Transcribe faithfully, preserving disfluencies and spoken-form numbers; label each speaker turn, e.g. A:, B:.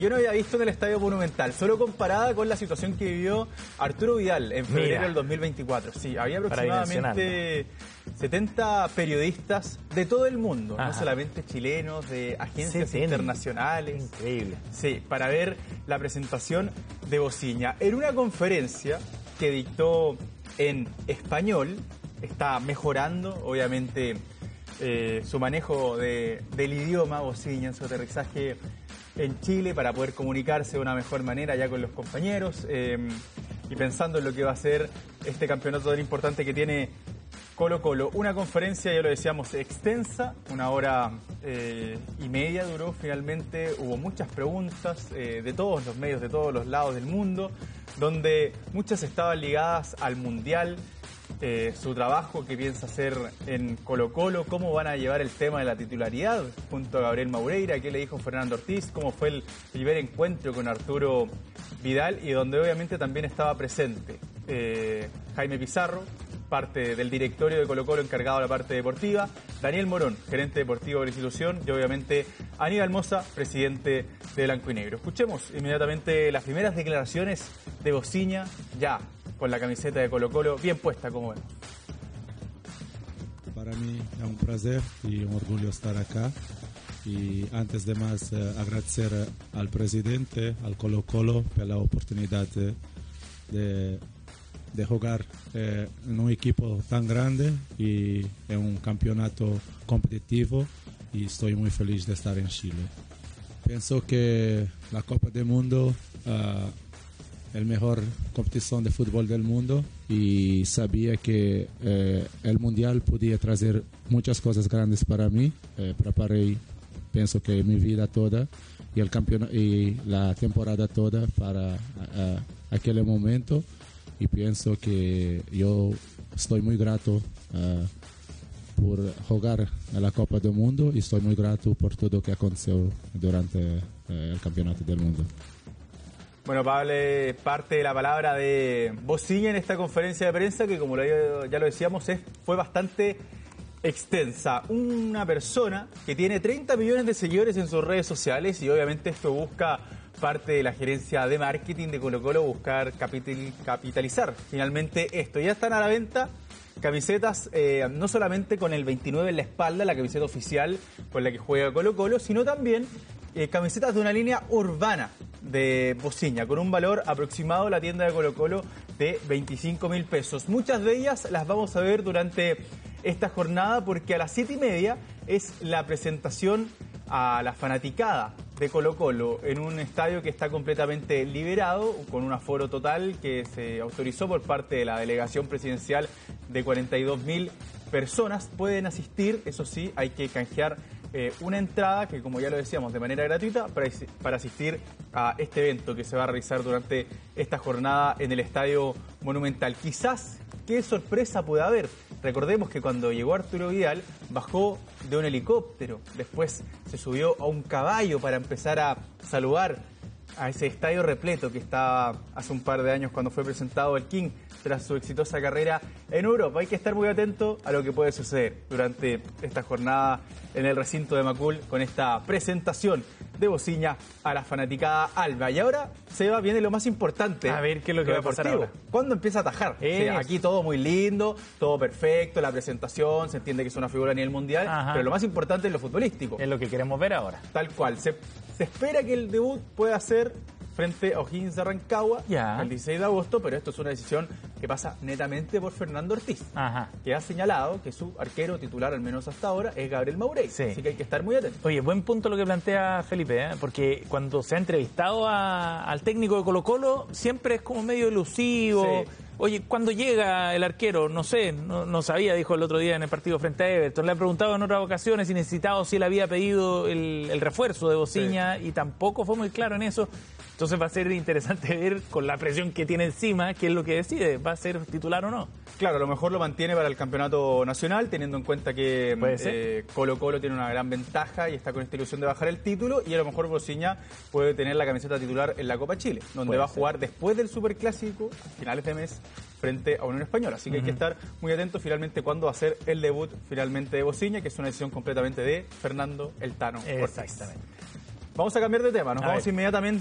A: Yo no había visto en el Estadio Monumental, solo comparada con la situación que vivió Arturo Vidal en febrero Mira. del dos mil veinticuatro. Sí, había aproximadamente setenta periodistas de todo el mundo, Ajá. no solamente chilenos, de agencias setenta internacionales.
B: Increíble.
A: Sí, para ver la presentación de Bociña. En una conferencia que dictó en español, está mejorando, obviamente, eh, su manejo de, del idioma Bociña en su aterrizaje en Chile para poder comunicarse de una mejor manera ya con los compañeros eh, y pensando en lo que va a ser este campeonato tan importante que tiene Colo-Colo. Una conferencia, ya lo decíamos, extensa, una hora eh, y media duró finalmente, hubo muchas preguntas eh, de todos los medios, de todos los lados del mundo, donde muchas estaban ligadas al Mundial, Eh, su trabajo que piensa hacer en Colo-Colo, cómo van a llevar el tema de la titularidad junto a Gabriel Maureira, qué le dijo Fernando Ortiz, cómo fue el primer encuentro con Arturo Vidal y donde obviamente también estaba presente eh, Jaime Pizarro, parte del directorio de Colo-Colo encargado de la parte deportiva, Daniel Morón, gerente deportivo de la institución y obviamente Aníbal Mosa, presidente de Blanco y Negro. Escuchemos inmediatamente las primeras declaraciones de Bociña ya con la camiseta de Colo-Colo bien puesta, como vemos.
C: Para mí es un placer y un orgullo estar acá. Y antes de más, eh, agradecer al presidente, al Colo-Colo, por la oportunidad de, de, de jugar eh, en un equipo tan grande y en un campeonato competitivo. Y estoy muy feliz de estar en Chile. Pienso que la Copa del Mundo Uh, el mejor competición de fútbol del mundo y sabía que eh, el Mundial podía traer muchas cosas grandes para mí. Eh, preparé, pienso que mi vida toda y el campeonato y la temporada toda para uh, aquel momento y pienso que yo estoy muy grato uh, por jugar en la Copa del Mundo y estoy muy grato por todo lo que aconteció durante uh, el Campeonato del Mundo.
A: Bueno, Pablo, parte de la palabra de Bociña en esta conferencia de prensa que, como ya lo decíamos, es, fue bastante extensa. Una persona que tiene treinta millones de seguidores en sus redes sociales y obviamente esto busca parte de la gerencia de marketing de Colo-Colo, buscar capital, capitalizar finalmente esto. Ya están a la venta camisetas eh, no solamente con el veintinueve en la espalda, la camiseta oficial con la que juega Colo-Colo, sino también eh, camisetas de una línea urbana de Bociña, con un valor aproximado a la tienda de Colo-Colo de veinticinco mil pesos. Muchas de ellas las vamos a ver durante esta jornada porque a las siete y media es la presentación a la fanaticada de Colo-Colo en un estadio que está completamente liberado, con un aforo total que se autorizó por parte de la delegación presidencial de cuarenta y dos mil personas. Pueden asistir, eso sí, hay que canjear eh, una entrada que, como ya lo decíamos, de manera gratuita para, para asistir a este evento que se va a realizar durante esta jornada en el Estadio Monumental. Quizás, ¿qué sorpresa puede haber? Recordemos que cuando llegó Arturo Vidal bajó de un helicóptero, después se subió a un caballo para empezar a saludar a ese estadio repleto que estaba hace un par de años cuando fue presentado el King tras su exitosa carrera en Europa. Hay que estar muy atento a lo que puede suceder durante esta jornada en el recinto de Macul con esta presentación de Bociña a la fanaticada alba. Y ahora, Seba, viene lo más importante.
B: A ver qué es lo que va a pasar ahora.
A: ¿Cuándo empieza a atajar? O sea, aquí todo muy lindo, todo perfecto, la presentación, se entiende que es una figura a nivel mundial, Ajá. pero lo más importante es lo futbolístico.
B: Es lo que queremos ver ahora.
A: Tal cual. Se, se espera que el debut pueda ser frente a O'Higgins de Rancagua ya. el dieciséis de agosto, pero esto es una decisión que pasa netamente por Fernando Ortiz, Ajá. que ha señalado que su arquero titular, al menos hasta ahora, es Gabriel Maureira. Sí. Así que hay que estar muy atentos.
B: Oye, buen punto lo que plantea Felipe, ¿eh? Porque cuando se ha entrevistado a, al técnico de Colo-Colo, siempre es como medio elusivo. Sí. Oye, ¿cuándo llega el arquero? No sé, no, no sabía, dijo el otro día en el partido frente a Everton. Le ha preguntado en otras ocasiones si necesitado, si él había pedido el, el refuerzo de Bociña sí. y tampoco fue muy claro en eso. Entonces va a ser interesante ver con la presión que tiene encima qué es lo que decide, va a ser titular o no.
A: Claro, a lo mejor lo mantiene para el campeonato nacional, teniendo en cuenta que eh, Colo-Colo tiene una gran ventaja y está con esta ilusión de bajar el título, y a lo mejor Bociña puede tener la camiseta titular en la Copa Chile, donde puede va ser. a jugar después del Superclásico, a finales de mes, frente a Unión Española. Así que uh-huh. hay que estar muy atentos finalmente cuándo va a ser el debut finalmente de Bociña, que es una decisión completamente de Fernando El Tano Ortiz.
B: Exactamente.
A: Vamos a cambiar de tema, nos
B: A
A: vamos
B: ver.
A: inmediatamente